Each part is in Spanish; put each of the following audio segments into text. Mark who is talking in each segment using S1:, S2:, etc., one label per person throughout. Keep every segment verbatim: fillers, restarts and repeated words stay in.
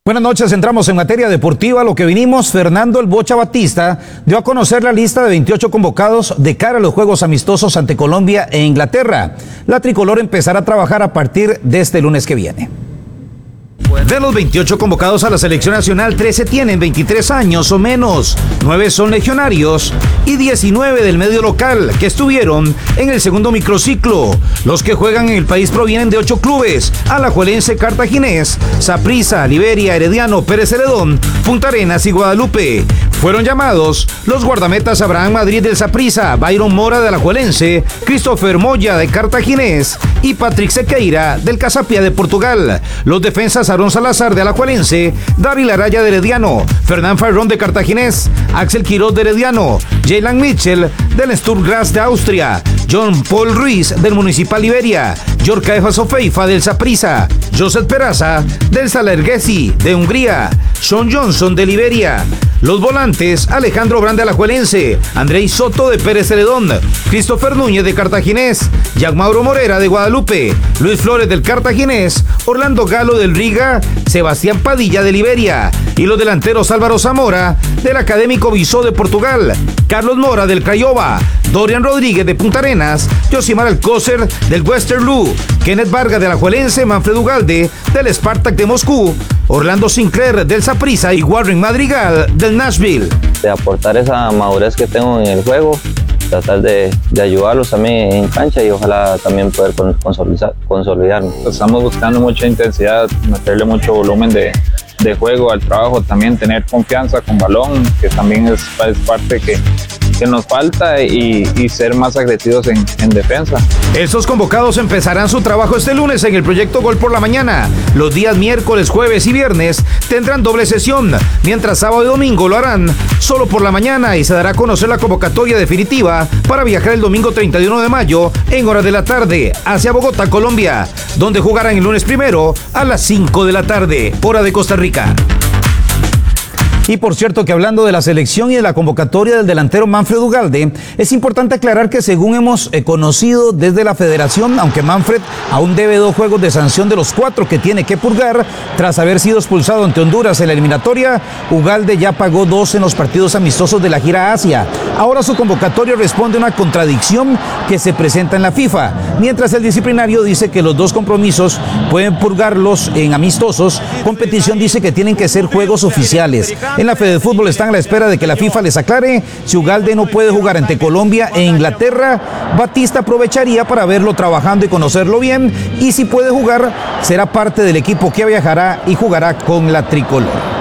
S1: Buenas noches, entramos en materia deportiva. Lo que vinimos, Fernando El Bocha Batista dio a conocer la lista de veintiocho convocados de cara a los Juegos Amistosos ante Colombia e Inglaterra. La tricolor empezará a trabajar a partir de este lunes que viene. De los veintiocho convocados a la selección nacional, trece tienen veintitrés años o menos, nueve son legionarios y diecinueve del medio local que estuvieron en el segundo microciclo. Los que juegan en el país provienen de ocho clubes: Alajuelense, Cartaginés, Saprissa, Liberia, Herediano, Pérez Celedón, Punta Arenas y Guadalupe. Fueron llamados los guardametas Abraham Madrid del Saprissa, Byron Mora de Alajuelense, Christopher Moya de Cartaginés y Patrick Sequeira del Casapía de Portugal. Los defensas Aarón Salazar de Alajuelense, Daryl Araya de Herediano, Fernán Farrón de Cartaginés, Axel Quiroz de Herediano, Jaylan Mitchell del Sturm Graz de Austria, John Paul Ruiz del Municipal Liberia, Yorka Sofeifa del Saprissa, Joseph Peraza del Salergesi de Hungría, Sean Johnson de Liberia. Los volantes, Alejandro Brand de Alajuelense, Andrei Soto de Pérez Celedón, Christopher Núñez de Cartaginés, Jack Mauro Morera de Guadalupe, Luis Flores del Cartaginés, Orlando Galo del Riga, Sebastián Padilla de Liberia, y los delanteros Álvaro Zamora del Académico Visó de Portugal, Carlos Mora del Craiova, Dorian Rodríguez de Punta Arenas, Josimar Alcócer del Westerlo, Kenneth Vargas de Alajuelense, Manfred Ugalde del Spartak de Moscú, Orlando Sinclair del Saprissa y Warren Madrigal del Nashville.
S2: De aportar esa madurez que tengo en el juego, tratar de, de ayudarlos también en cancha y ojalá también poder consolidar, consolidarme.
S3: Estamos buscando mucha intensidad, meterle mucho volumen de, de juego al trabajo, también tener confianza con balón, que también es, es parte que, que nos falta, y, y ser más agresivos en, en defensa.
S1: Estos convocados empezarán su trabajo este lunes en el proyecto Gol por la Mañana. Los días miércoles, jueves y viernes tendrán doble sesión, mientras sábado y domingo lo harán solo por la mañana, y se dará a conocer la convocatoria definitiva para viajar el domingo treinta y uno de mayo en horas de la tarde hacia Bogotá, Colombia, donde jugarán el lunes primero a las cinco de la tarde, hora de Costa Rica. Y por cierto que hablando de la selección y de la convocatoria del delantero Manfred Ugalde, es importante aclarar que según hemos eh, conocido desde la federación, aunque Manfred aún debe dos juegos de sanción de los cuatro que tiene que purgar tras haber sido expulsado ante Honduras en la eliminatoria, Ugalde ya pagó dos en los partidos amistosos de la gira Asia. Ahora su convocatoria responde a una contradicción que se presenta en la FIFA, mientras el disciplinario dice que los dos compromisos pueden purgarlos en amistosos. Competición dice que tienen que ser juegos oficiales. En la Fede Fútbol están a la espera de que la FIFA les aclare si Ugalde no puede jugar ante Colombia e Inglaterra. Batista aprovecharía para verlo trabajando y conocerlo bien, y si puede jugar, será parte del equipo que viajará y jugará con la tricolor.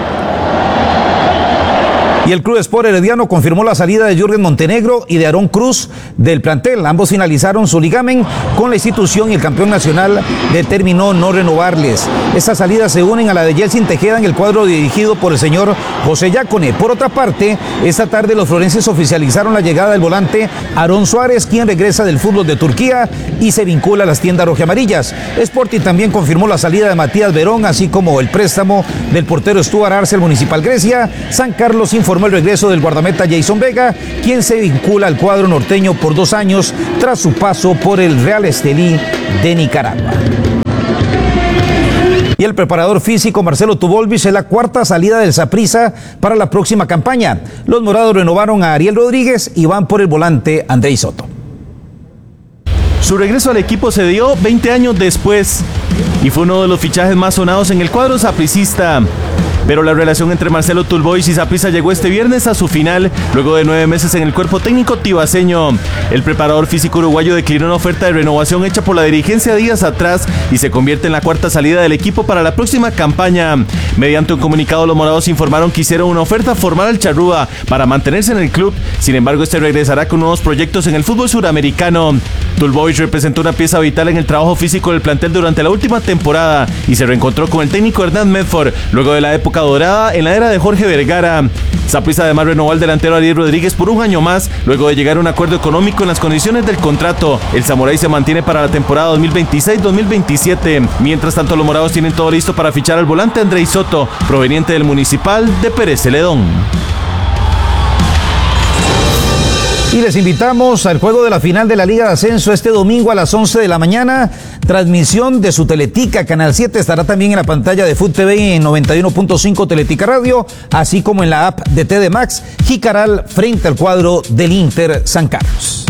S1: Y el Club Sport Herediano confirmó la salida de Jürgen Montenegro y de Aarón Cruz del plantel. Ambos finalizaron su ligamen con la institución y el campeón nacional determinó no renovarles. Estas salidas se unen a la de Yeltsin Tejeda en el cuadro dirigido por el señor José Yácone. Por otra parte, esta tarde los florenses oficializaron la llegada del volante Aarón Suárez, quien regresa del fútbol de Turquía y se vincula a las tiendas rojiamarillas. Sporting también confirmó la salida de Matías Verón, así como el préstamo del portero Stuart Arce al Municipal Grecia. San Carlos informó el regreso del guardameta Jason Vega, quien se vincula al cuadro norteño por dos años tras su paso por el Real Estelí de Nicaragua. Y el preparador físico Marcelo Tubolvich es la cuarta salida del Saprissa para la próxima campaña. Los morados renovaron a Ariel Rodríguez y van por el volante Andrei Soto.
S4: Su regreso al equipo se dio veinte años después y fue uno de los fichajes más sonados en el cuadro sapricista. Pero la relación entre Marcelo Tubolvich y Saprissa llegó este viernes a su final, luego de nueve meses en el cuerpo técnico tibaseño. El preparador físico uruguayo declinó una oferta de renovación hecha por la dirigencia días atrás y se convierte en la cuarta salida del equipo para la próxima campaña. Mediante un comunicado, los morados informaron que hicieron una oferta formal al charrúa para mantenerse en el club. Sin embargo, este regresará con nuevos proyectos en el fútbol suramericano. Tubolvich representó una pieza vital en el trabajo físico del plantel durante la última temporada y se reencontró con el técnico Hernán Medford luego de la época dorada en la era de Jorge Vergara. Saprissa además renovó al delantero Ariel Rodríguez por un año más luego de llegar a un acuerdo económico en las condiciones del contrato. El Samurai se mantiene para la temporada dos mil veintiséis dos mil veintisiete. Mientras tanto, los morados tienen todo listo para fichar al volante Andrei Soto, proveniente del Municipal de Pérez Celedón.
S1: Y les invitamos al juego de la final de la Liga de Ascenso este domingo a las once de la mañana. Transmisión de su Teletica. Canal siete estará también en la pantalla de Food T V en noventa y uno punto cinco Teletica Radio, así como en la app de T D Max. Jicaral frente al cuadro del Inter San Carlos.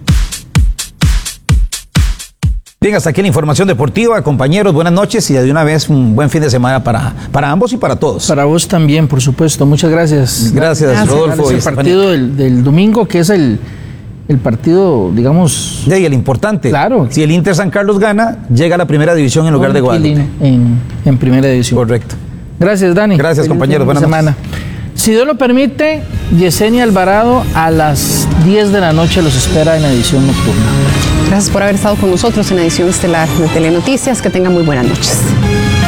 S1: Bien, hasta aquí la información deportiva, compañeros, buenas noches y de una vez un buen fin de semana para, para ambos y para todos.
S5: Para vos también, por supuesto, muchas gracias.
S1: Gracias, gracias Rodolfo.
S5: El partido del, del domingo, que es el, el partido, digamos...
S1: Y el importante,
S5: claro.
S1: Si el Inter San Carlos gana, llega a la primera división en lugar de Guadalupe.
S5: En, en primera división.
S1: Correcto.
S5: Gracias, Dani.
S1: Gracias, compañeros, buenas
S5: semana.
S1: noches.
S5: Si Dios lo permite, Yesenia Alvarado a las diez de la noche los espera en la edición nocturna.
S6: Gracias por haber estado con nosotros en la edición estelar de Telenoticias. Que tengan muy buenas noches.